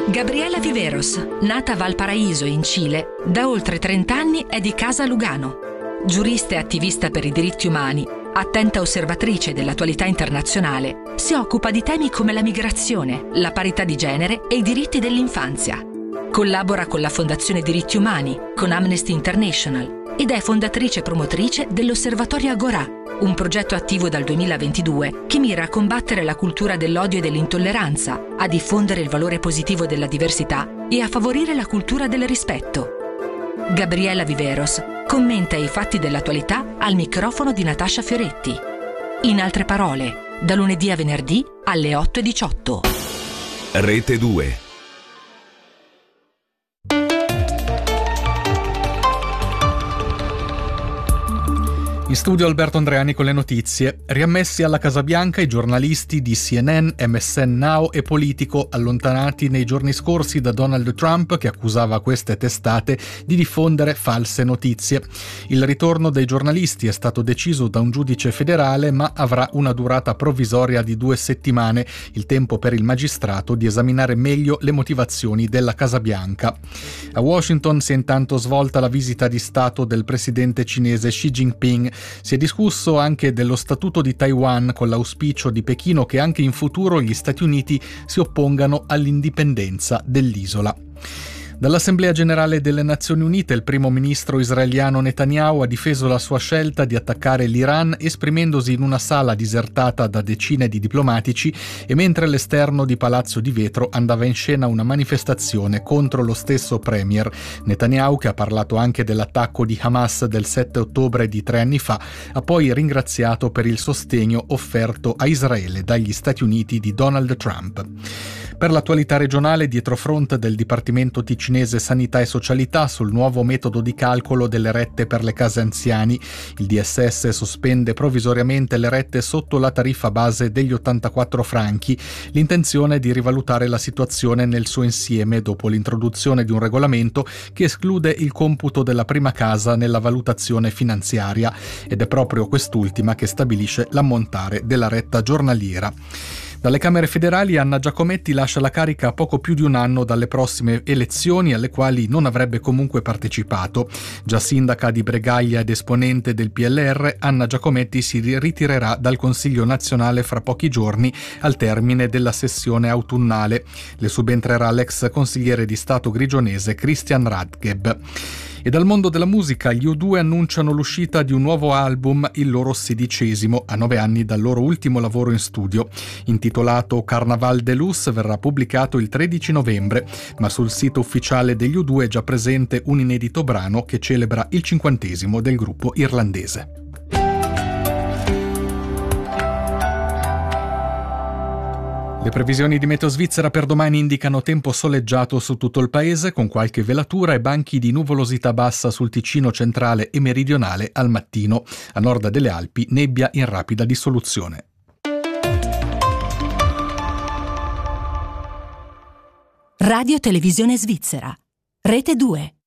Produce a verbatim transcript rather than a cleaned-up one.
Gabriela Viveros, nata a Valparaíso in Cile, da oltre trenta anni è di Casa Lugano. Giurista e attivista per i diritti umani, attenta osservatrice dell'attualità internazionale, si occupa di temi come la migrazione, la parità di genere e i diritti dell'infanzia. Collabora con la Fondazione Diritti Umani, con Amnesty International ed è fondatrice e promotrice dell'Osservatorio Agorà, un progetto attivo dal duemilaventidue che mira a combattere la cultura dell'odio e dell'intolleranza, a diffondere il valore positivo della diversità e a favorire la cultura del rispetto. Gabriela Viveros commenta i fatti dell'attualità al microfono di Natascia Fioretti. In altre parole, da lunedì a venerdì alle otto e diciotto. Rete due. In studio Alberto Andreani con le notizie. Riammessi alla Casa Bianca i giornalisti di C N N, M S N Now e Politico, allontanati nei giorni scorsi da Donald Trump, che accusava queste testate di diffondere false notizie. Il ritorno dei giornalisti è stato deciso da un giudice federale, ma avrà una durata provvisoria di due settimane, il tempo per il magistrato di esaminare meglio le motivazioni della Casa Bianca. A Washington si è intanto svolta la visita di Stato del presidente cinese Xi Jinping. Si è discusso anche dello statuto di Taiwan, con l'auspicio di Pechino che anche in futuro gli Stati Uniti si oppongano all'indipendenza dell'isola. Dall'Assemblea Generale delle Nazioni Unite il primo ministro israeliano Netanyahu ha difeso la sua scelta di attaccare l'Iran, esprimendosi in una sala disertata da decine di diplomatici, e mentre all'esterno di Palazzo di Vetro andava in scena una manifestazione contro lo stesso premier. Netanyahu, che ha parlato anche dell'attacco di Hamas del sette ottobre di tre anni fa, ha poi ringraziato per il sostegno offerto a Israele dagli Stati Uniti di Donald Trump. Per l'attualità regionale, dietro front del Dipartimento Ticinese Sanità e Socialità sul nuovo metodo di calcolo delle rette per le case anziani. Il D S S sospende provvisoriamente le rette sotto la tariffa base degli ottantaquattro franchi. L'intenzione è di rivalutare la situazione nel suo insieme dopo l'introduzione di un regolamento che esclude il computo della prima casa nella valutazione finanziaria, ed è proprio quest'ultima che stabilisce l'ammontare della retta giornaliera. Dalle Camere federali Anna Giacometti lascia la carica a poco più di un anno dalle prossime elezioni, alle quali non avrebbe comunque partecipato. Già sindaca di Bregaglia ed esponente del P L R, Anna Giacometti si ritirerà dal Consiglio nazionale fra pochi giorni, al termine della sessione autunnale. Le subentrerà l'ex consigliere di Stato grigionese Christian Radgeb. E dal mondo della musica gli U due annunciano l'uscita di un nuovo album, il loro sedicesimo, a nove anni dal loro ultimo lavoro in studio. Intitolato Carnaval de Luz, verrà pubblicato il tredici novembre, ma sul sito ufficiale degli U due è già presente un inedito brano che celebra il cinquantesimo del gruppo irlandese. Le previsioni di Meteo Svizzera per domani indicano tempo soleggiato su tutto il paese, con qualche velatura e banchi di nuvolosità bassa sul Ticino centrale e meridionale al mattino. A nord delle Alpi nebbia in rapida dissoluzione. Radio Televisione Svizzera. Rete due.